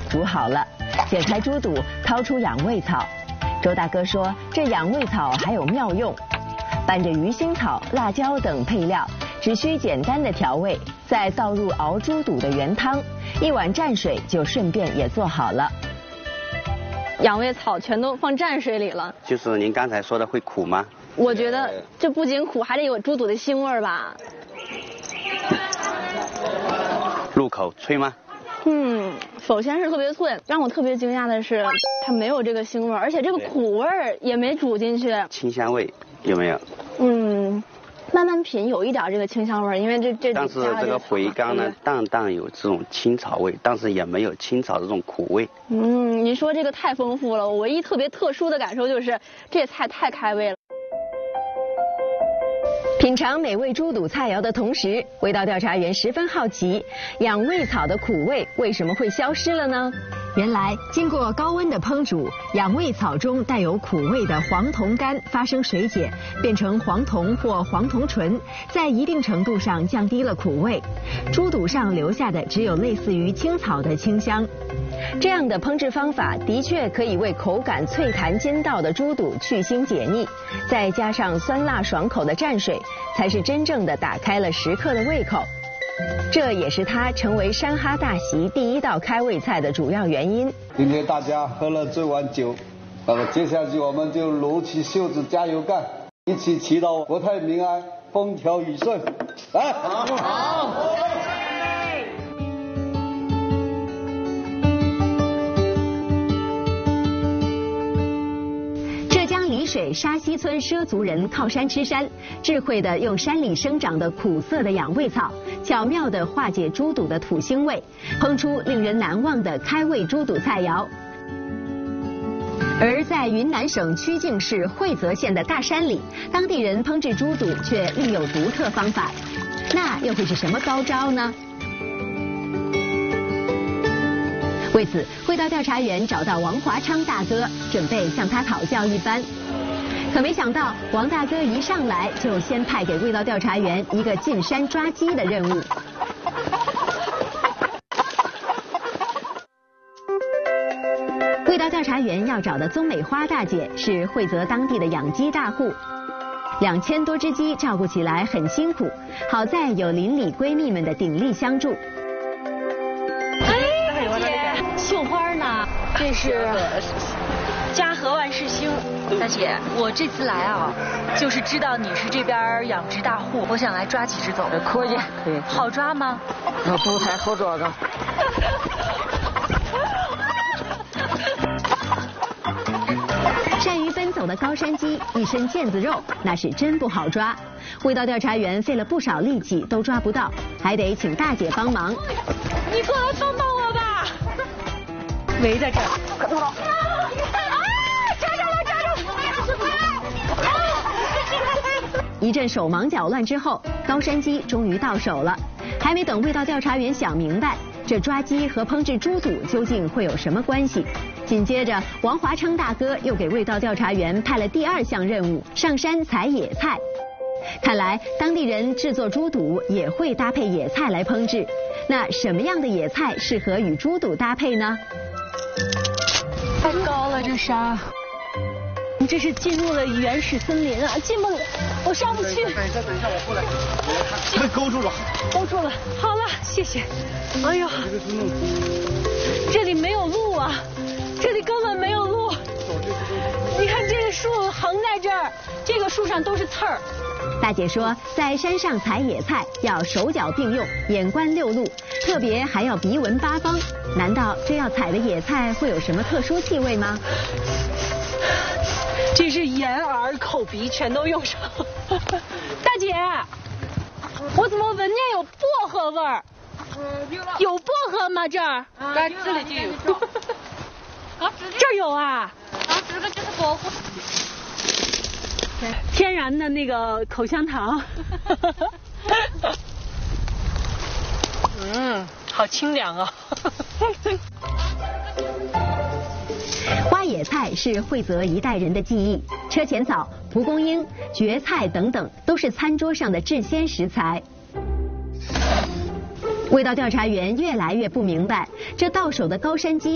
煮好了，解开猪肚，掏出养胃草。周大哥说，这养胃草还有妙用，拌着鱼腥草、辣椒等配料，只需简单的调味，再倒入熬猪肚的原汤，1碗蘸水就顺便也做好了。 养胃草全都放蘸水里了。 就是您刚才说的会苦吗？ 我觉得这不仅苦，还得有猪肚的腥味吧。 入口脆吗？ 首先是特别脆，让我特别惊讶的是它没有这个腥味，而且这个苦味也没煮进去。 清香味有没有？ 慢慢品有一点这个清香味，因为这但是这个回甘呢，淡淡有这种青草味，但是也没有青草这种苦味。 您说这个太丰富了，我唯一特别特殊的感受就是这菜太开胃了。 品尝美味猪肚菜肴的同时，味道调查员十分好奇，养胃草的苦味为什么会消失了呢？原来，经过高温的烹煮，养胃草中带有苦味的黄酮苷发生水解，变成黄酮或黄酮醇，在一定程度上降低了苦味。猪肚上留下的只有类似于青草的清香。这样的烹制方法的确可以为口感脆弹筋道的猪肚去腥解腻，再加上酸辣爽口的蘸水，才是真正的打开了食客的胃口。这也是它成为山哈大席第1道开胃菜的主要原因。 今天大家喝了这碗酒，那么接下去我们就撸起袖子加油干，一起祈祷国泰民安、风调雨顺。来，好。 丽水沙溪村畲族人靠山吃山，智慧地用山里生长的苦涩的养胃草，巧妙地化解猪肚的土腥味，烹出令人难忘的开胃猪肚菜肴。而在云南省曲靖市惠泽县的大山里，当地人烹制猪肚却另有独特方法，那又会是什么高招呢？为此，味道调查员找到王华昌大哥，准备向他讨教一番。可没想到，王大哥一上来就先派给味道调查员一个进山抓鸡的任务。味道调查员要找的宗美花大姐是惠泽当地的养鸡大户，2000多只鸡照顾起来很辛苦，好在有邻里闺蜜们的鼎力相助。 绣花呢？这是家和万事兴。大姐，我这次来啊，就是知道你是这边养殖大户，我想来抓几只走。 可以，可以。 好抓吗？ 不太好抓的。 善于奔走的高山鸡，一身腱子肉，那是真不好抓。味道调查员费了不少力气都抓不到，还得请大姐帮忙。 你过来帮帮我吧。围在这儿，可痛了！抓着了！ 一阵手忙脚乱之后，高山鸡终于到手了。还没等味道调查员想明白，这抓鸡和烹制猪肚究竟会有什么关系，紧接着王华昌大哥又给味道调查员派了第2项任务：上山采野菜。看来当地人制作猪肚也会搭配野菜来烹制。那什么样的野菜适合与猪肚搭配呢？ 太高了，这山，你这是进入了原始森林啊，进不了，我上不去。 等一下，我过来。快勾住了。 勾住了，好了，谢谢。哎呀，这里没有路啊，这里根本没有路。你看这个树横在这儿，这个树上都是刺儿。 大姐说，在山上采野菜要手脚并用，眼观六路，特别还要鼻闻八方。难道这要采的野菜会有什么特殊气味吗？ 这是眼耳口鼻全都用上。大姐，我怎么闻见有薄荷味儿？有薄荷吗？这儿？ 这里就有。 这儿有啊？ 这个就是薄荷。 天然的那个口香糖。好清凉啊。 挖野菜是惠泽一代人的记忆，车前草、蒲公英、蕨菜等等都是餐桌上的制鲜食材。味道调查员越来越不明白，这到手的高山鸡